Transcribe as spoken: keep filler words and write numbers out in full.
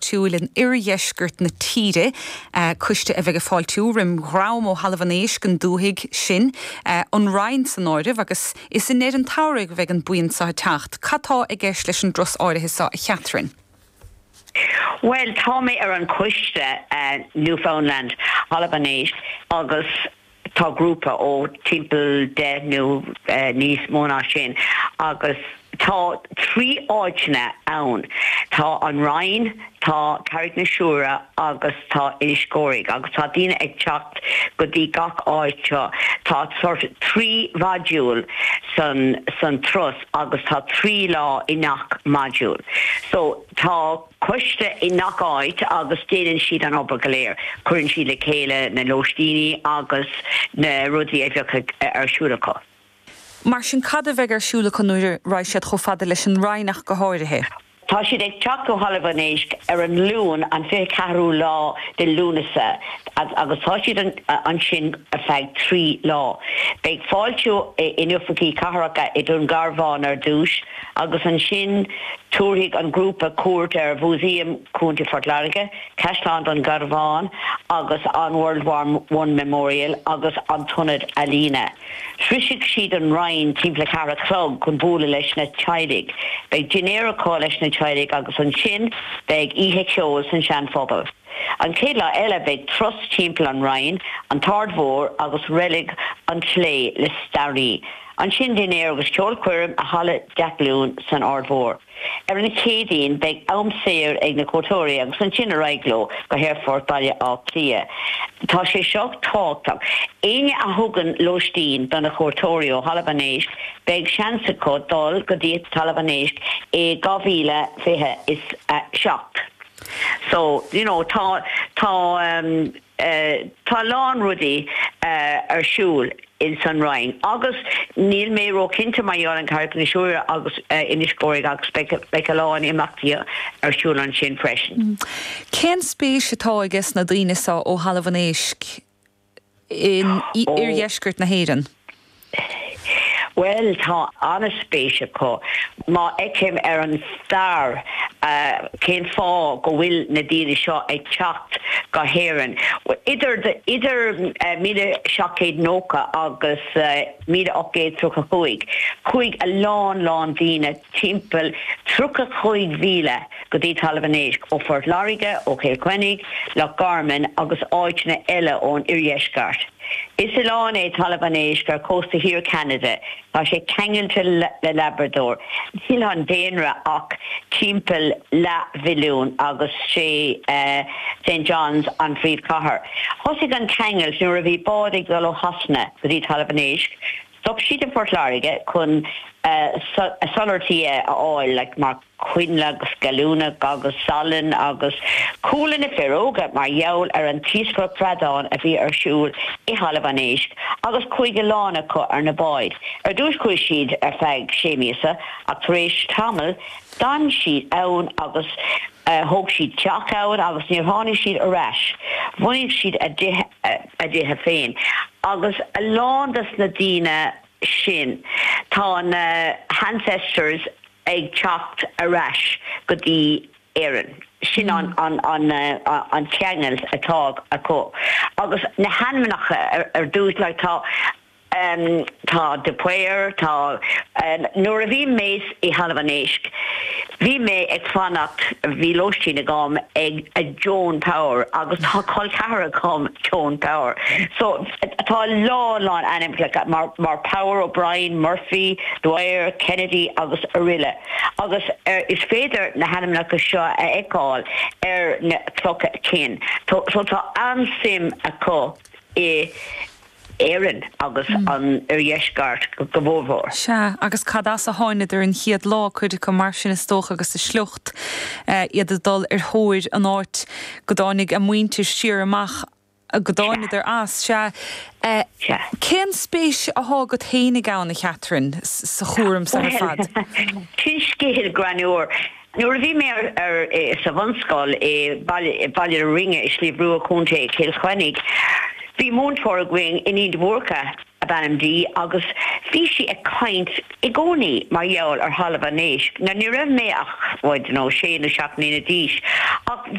fáiltiúil in iarhéisgurt na tíre, cuiste a bheith a fáiltiú rim grám ó Halvanéis gan dúhiig sin an Ryan san áirih agus is in néir an táraigh bheith an buin sa teacht. Catá a gceist leis an dros áirithe sa Catherine? Well, tá mé ar an cuiste uh, Newfoundland, Halvanéis agus tá grúpa ó timppel de nó uh, níos móna sin agus tá trí áitne ann. Tá an Ryan, tá Carrick na Siúra agus tá Iniscóraigh agus tá daoine ag teacht go dtí gach áite. Tá sort of trí module san, san trus agus tá trí lá i nach module. So tá cuiste i nach áit agus déanann siad an obair go léir. Cuireann siad le chéile na lóistíní agus na rudaí a bheadh ar siúlacha. Mar sin cad a bheith ar siúlacha nuair raibh siad chomh fada leis an Ryanach go háirithe? Tá siad ag teacht go Halvanéis ar an lún an fé ceathrú lá de lúnasa agus tá siad an, an sin a feadh trí lá. Beidh fáiltiú in ufací cathracha i dún Garbhán ar dúis agus an sin túrthaigh an grúpa cuairt ar Museum Cúnta Fort Larige, Cashland an Garbhán agus an World War One Memorial agus an Tunnad Alina. Shrisigh siad an Ryan timppla cara clog chun búla leis na teilig. Beidh dinéarachá leis na teilig agus an sin beidh ihe ceol san sean phobal. An céadla eile beidh trust timppla an Ryan, an tardmhór agus relic an tlé le Starry. An sin dinéar agus ceol cuireann a hala deaclún san ardmhór. Ar an céadaoin beidh am séir ag na Cótóirí agus an sin a raigló go Hereford baile á clia. Tá sé seo táchtach. Éine a thugann lóistín don na Cótóirí ó Halvanéis beidh seansacó dul go dtí Halvanéis é dhá mhíle fiche is uh, seacht. So, you know, tá tá um, uh, tá lán rudaí uh, ar siúl in San Ryan. Agus níl mé ró cinnte maior an Carrick na Siúra agus uh, Iniscóraigh agus beidh a láin imachtaí ar siúl an sin freisin. Cén spéis atá agus na daoine sa ó Halvanéis in iarhéisgurt na héireann? Well, tá anna spéise có. Má eicim ar an star uh, cén fá go bhfuil na daoine seo ag teacht go héireann. Idir idir uh, míle seacéad nóca agus uh, míle ochgéad trucha chuig. Chuig a lán lán daoine timppel trucha chuig mhíle go dtí Halvanéis ó Fort Larige, ó Kilkenny, Loch Garman agus áitne eile ón Iarhéisgart. Is a lán é Halvanéis gur Costa Hir Canada, tá sé ceangailta le Labrador. Níl an déanra ach timppel le Vilún agus sé uh, Saint John's an Phríomh Chathair. Thosaigh an ceangailt nuair a bhí bádaigh go ó hasna go dtí Halvanéis. Stop siad in Fort Larige chun uh, solartí a áil like mar cuinle agus galúna agus salin agus coolan na feróga mar jaall ar an tíoscra pradán a bhí ar siúl i Halvanéis agus chuig lána co ar na báid. Ar dús chuig siad ar feadh séimiasa ach tar éis tamil dan siad ann agus Uh, hoog siad teach out agus níor tháinig siad a reis. Bhunaigh siad a dithe a dithe féin. Agus a lándas na daoine sin tá na ancestors ag teacht a reis go dtí éireann. Sin an an an uh, an ceangailt atá acu. Agus na hanmanacha ar, ar dús le tá Um, tá de Puir, tá uh, nuair a bhí méis i Halvanéis, bhí mé ag fannacht bhí lóistín a gám ag a Joan Power agus tá Col Cara gám Joan Power. So tá lá lá animplacha mar, mar Power, O'Brien, Murphy, Dwyer, Kennedy agus Arilla. Agus er, is féidir na hanimnacha seo a eáil ar na clocha cin. So tá ansim acu i éireann agus mm. an Iarhéisgart go bhór. Se, agus cad as a háine ar an chiad lá chuide go mar sin is tócha agus is slucht uh, iad a dul ar thóir an áit go dánig a muintir siar amach a go dánig ar as se. Uh, Cén spéis a há go théine gána Catherine sa chóram sa fad? Tin scéal granúir. Nuair a bhí mé ar sa bhanscoil i baile ringe is lí brú a cúnta Kilkenny. Bhí múntóir going in iad mhórcha a bannam dí agus bhí si a caint i gcónaí mar gheall ar Halvanéis. Na ní raibh mé ach bhaid nó sé na seaachnaí na díis. Ach